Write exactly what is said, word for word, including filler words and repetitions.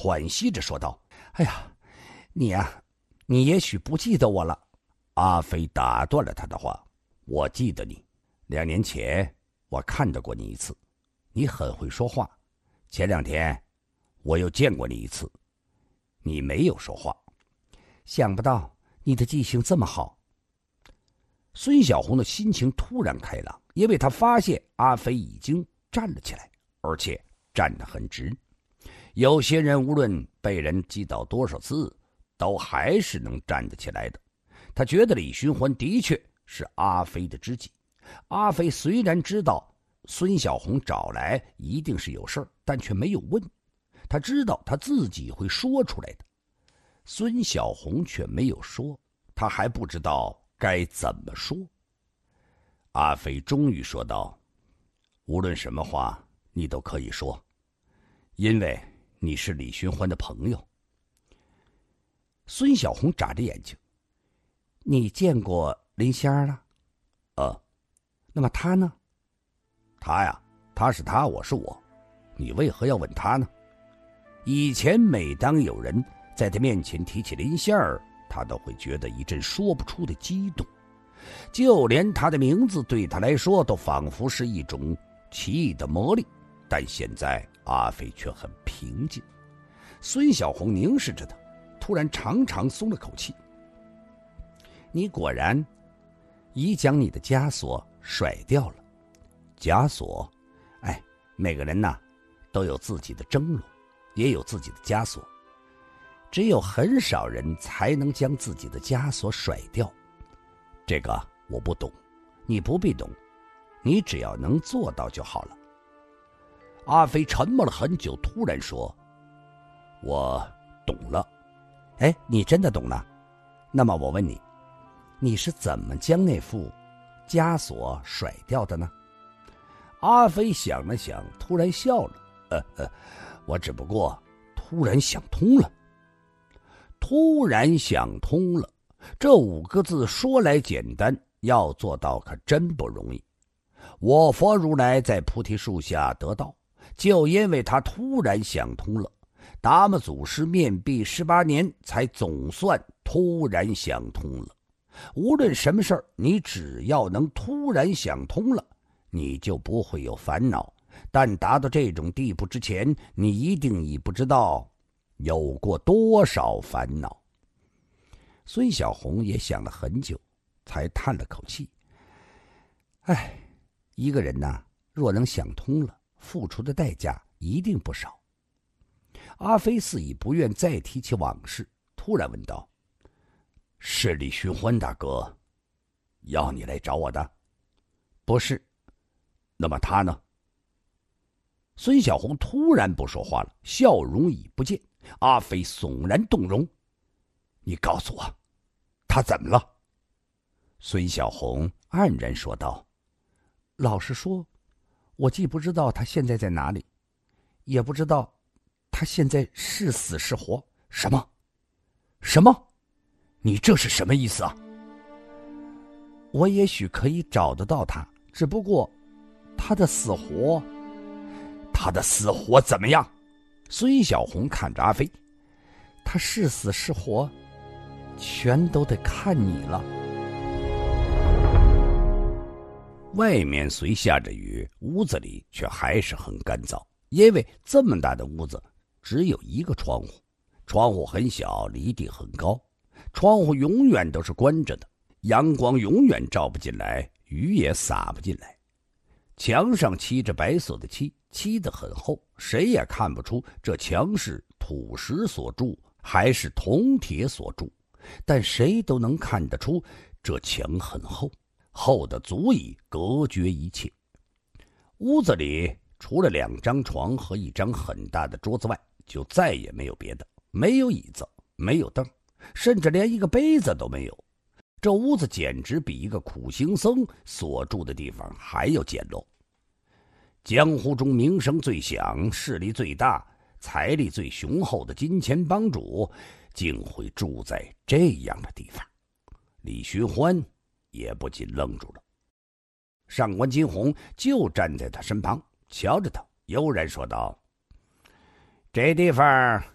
喘息着说道：“哎呀，你呀、啊，你也许不记得我了。”阿飞打断了他的话：“我记得你，两年前我看到过你一次，你很会说话。前两天我又见过你一次，你没有说话。想不到你的记性这么好。”孙小红的心情突然开朗，因为他发现阿飞已经站了起来，而且站得很直。有些人无论被人击倒多少次，都还是能站得起来的。他觉得李寻欢的确是阿飞的知己。阿飞虽然知道孙小红找来一定是有事儿，但却没有问。他知道他自己会说出来的。孙小红却没有说，他还不知道该怎么说。阿飞终于说道：“无论什么话你都可以说，因为你是李寻欢的朋友。”孙小红眨着眼睛：“你见过林仙儿了？”“呃，那么他呢？”“他呀，他是他，我是我，你为何要问他呢？”以前每当有人在他面前提起林仙儿，他都会觉得一阵说不出的激动，就连他的名字对他来说都仿佛是一种奇异的魔力。但现在阿飞却很平静。孙小红凝视着他，突然长长松了口气：“你果然已将你的枷锁甩掉了。枷锁，哎，每个人呐都有自己的蒸笼，也有自己的枷锁，只有很少人才能将自己的枷锁甩掉。这个我不懂，你不必懂，你只要能做到就好了。”阿飞沉默了很久，突然说：“我懂了。”“哎，你真的懂了？那么我问你，你是怎么将那副枷锁甩掉的呢？”阿飞想了想，突然笑了：“呃呃，我只不过突然想通了。”突然想通了，这五个字说来简单，要做到可真不容易。我佛如来在菩提树下得道，就因为他突然想通了。达摩祖师面壁十八年，才总算突然想通了。无论什么事儿，你只要能突然想通了，你就不会有烦恼。但达到这种地步之前，你一定已不知道有过多少烦恼。孙小红也想了很久，才叹了口气：“哎，一个人呐，若能想通了，付出的代价一定不少。”阿飞似已不愿再提起往事，突然问道：“是李寻欢大哥要你来找我的？”“不是。”“那么他呢？”孙小红突然不说话了，笑容已不见。阿飞悚然动容：“你告诉我，他怎么了？”孙小红黯然说道：“老实说，我既不知道他现在在哪里，也不知道他现在是死是活。”“什么？什么？你这是什么意思啊？”“我也许可以找得到他，只不过他的死活……”“他的死活怎么样？”孙小红看着阿飞：“他是死是活，全都得看你了。”外面虽下着雨，屋子里却还是很干燥，因为这么大的屋子只有一个窗户，窗户很小，离地很高，窗户永远都是关着的，阳光永远照不进来，雨也洒不进来。墙上漆着白色的漆，漆得很厚，谁也看不出这墙是土石所铸还是铜铁所铸，但谁都能看得出这墙很厚，厚得足以隔绝一切。屋子里除了两张床和一张很大的桌子外，就再也没有别的，没有椅子，没有凳，甚至连一个杯子都没有。这屋子简直比一个苦行僧所住的地方还要简陋。江湖中名声最响、势力最大、财力最雄厚的金钱帮主，竟会住在这样的地方。李寻欢也不禁愣住了。上官金鸿就站在他身旁，瞧着他，悠然说道：“这地方